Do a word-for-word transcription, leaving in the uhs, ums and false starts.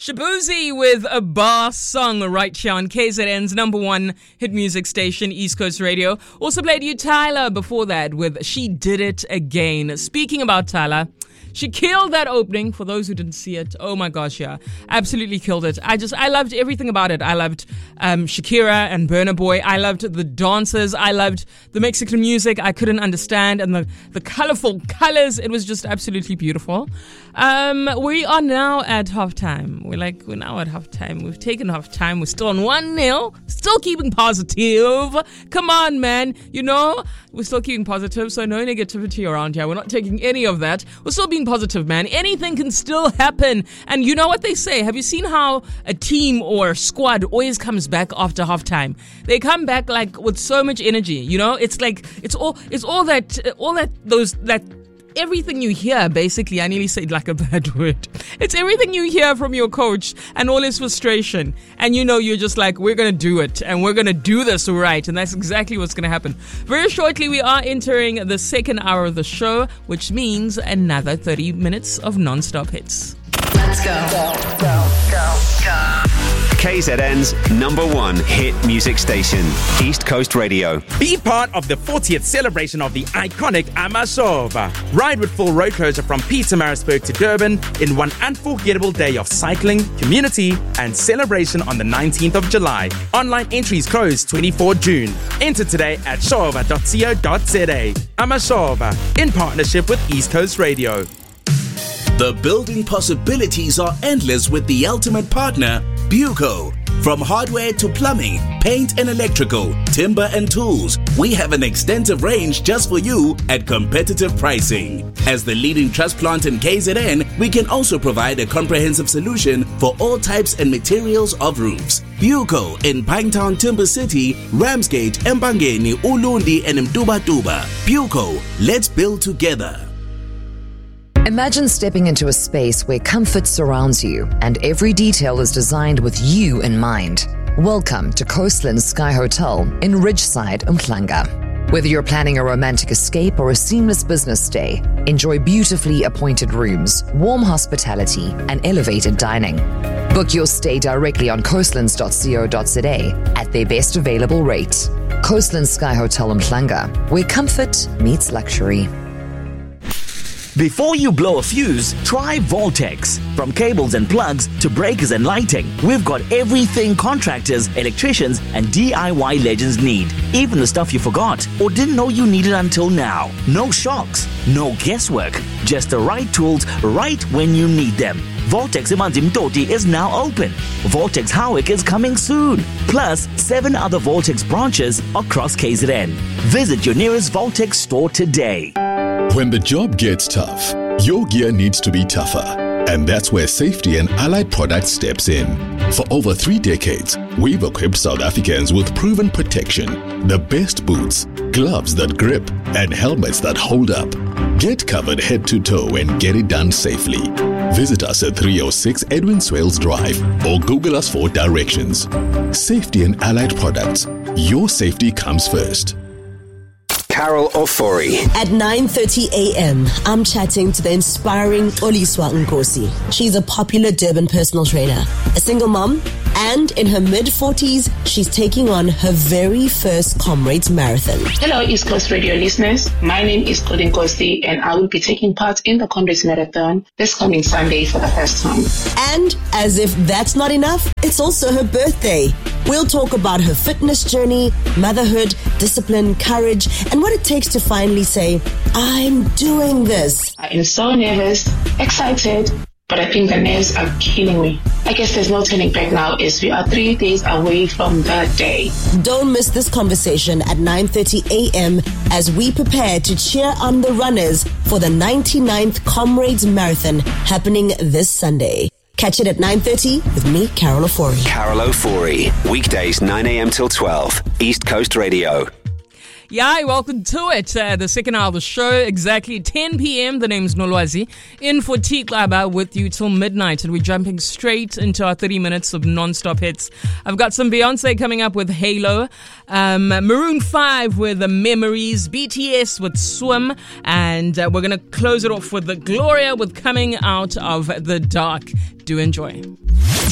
Shabuzi with a bar song right here on K Z N's number one hit music station, East Coast Radio. Also played you Tyler before that with She Did It Again. Speaking about Tyler, she killed that opening. For those who didn't see it, oh my gosh, yeah, absolutely killed it. I just, I loved everything about it. I loved um, Shakira and Burna Boy. I loved the dancers. I loved the Mexican music I couldn't understand, and the, the colorful colors. It was just absolutely beautiful. Um, we are now at halftime. We're like, we're now at halftime. We've taken halftime. We're still on one nil. Still keeping positive. Come on, man. You know, we're still keeping positive, so no negativity around here. We're not taking any of that. We're still being positive, man. Anything can still happen. And you know what they say? Have you seen how a team or a squad always comes back after halftime? They come back like with so much energy. You know, it's like it's all it's all that all that those that. Everything you hear, basically, I nearly said like a bad word. It's everything you hear from your coach and all his frustration. And you know, you're just like, we're going to do it and we're going to do this right. And that's exactly what's going to happen. Very shortly, we are entering the second hour of the show, which means another thirty minutes of non-stop hits. Let's go. Go, go, go, go. K Z N's number one hit music station, East Coast Radio. Be part of the fortieth celebration of the iconic Amashova. Ride with full road closure from Pietermaritzburg to Durban in one unforgettable day of cycling, community, and celebration on the nineteenth of July. Online entries close twenty-fourth of June. Enter today at shova dot co dot za. Amashova, in partnership with East Coast Radio. The building possibilities are endless with the ultimate partner, Buco. From hardware to plumbing, paint and electrical, timber and tools, we have an extensive range just for you at competitive pricing. As the leading truss plant in K Z N, we can also provide a comprehensive solution for all types and materials of roofs. Buco in Pinetown, Timber City, Ramsgate, Mbangeni, Ulundi and Mdubatuba. Buco, let's build together. Imagine stepping into a space where comfort surrounds you and every detail is designed with you in mind. Welcome to Coastland Sky Hotel in Ridgeside, Umhlanga. Whether you're planning a romantic escape or a seamless business stay, enjoy beautifully appointed rooms, warm hospitality, and elevated dining. Book your stay directly on coastlands dot co dot za at their best available rate. Coastland Sky Hotel Umhlanga, where comfort meets luxury. Before you blow a fuse, try Voltex. From cables and plugs to breakers and lighting, we've got everything contractors, electricians, and D I Y legends need. Even the stuff you forgot or didn't know you needed until now. No shocks, no guesswork, just the right tools right when you need them. Voltex Imanzi Mtoti is now open. Voltex Howick is coming soon. Plus, seven other Voltex branches across K Z N. Visit your nearest Voltex store today. When the job gets tough, your gear needs to be tougher. And that's where Safety and Allied Products steps in. For over three decades, we've equipped South Africans with proven protection. The best boots, gloves that grip, and helmets that hold up. Get covered head to toe and get it done safely. Visit us at three oh six Edwin Swales Drive or Google us for directions. Safety and Allied Products. Your safety comes first. Carol Ofori. At nine thirty a.m., I'm chatting to the inspiring Oliswa Nkosi. She's a popular Durban personal trainer, a single mom, and in her mid-forties, she's taking on her very first Comrades Marathon. Hello, East Coast Radio listeners. My name is Colin Nkosi, and I will be taking part in the Comrades Marathon this coming Sunday for the first time. And as if that's not enough, it's also her birthday. We'll talk about her fitness journey, motherhood, discipline, courage, and what it takes to finally say, I'm doing this. I am so nervous, excited, but I think the nerves are killing me. I guess there's no turning back now as we are three days away from that day. Don't miss this conversation at nine thirty a.m. as we prepare to cheer on the runners for the ninety-ninth Comrades Marathon happening this Sunday. Catch it at nine thirty with me, Carol Ofori. Carol Ofori. Weekdays nine a.m. till twelve. East Coast Radio. Yeah, welcome to it. Uh, the second hour of the show, exactly ten p.m. The name's Nolwazi. In for T-Klaba with you till midnight. And we're jumping straight into our thirty minutes of non-stop hits. I've got some Beyonce coming up with Halo. Um, Maroon five with the Memories. B T S with Swim. And uh, we're going to close it off with the Gloria with Coming Out of the Dark. Do enjoy.